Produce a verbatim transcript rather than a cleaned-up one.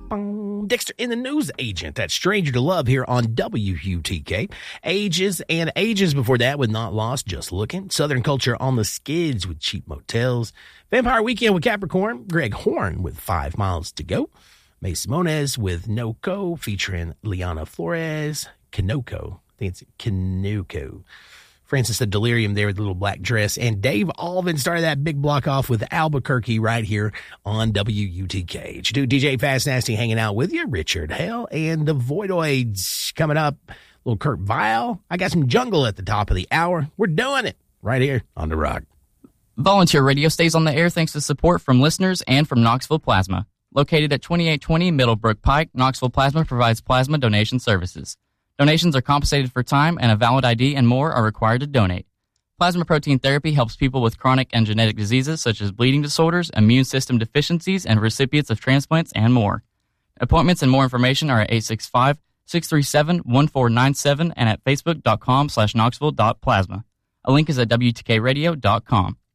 Dexter in the News Agent. That's Stranger to Love here on W U T K. Ages and ages before that with Not Lost, Just Looking. Southern Culture on the Skids with Cheap Motels. Vampire Weekend with Capricorn. Greg Horn with Five Miles to Go. May Simones with No-Co featuring Liana Flores. Kanoko. I think it's Kanoko. Francis said Delirium there with the little black dress. And Dave Alvin started that big block off with Albuquerque right here on W U T K. D J Fast Nasty hanging out with you. Richard Hell and the Voidoids coming up. Little Kurt Vile. I got some jungle at the top of the hour. We're doing it right here on The Rock. Volunteer Radio stays on the air thanks to support from listeners and from Knoxville Plasma. Located at twenty-eight twenty Middlebrook Pike, Knoxville Plasma provides plasma donation services. Donations are compensated for time, and a valid I D and more are required to donate. Plasma protein therapy helps people with chronic and genetic diseases such as bleeding disorders, immune system deficiencies, and recipients of transplants and more. Appointments and more information are at eight six five, six three seven, one four nine seven and at facebook.com slash knoxville.plasma. A link is at W T K radio dot com.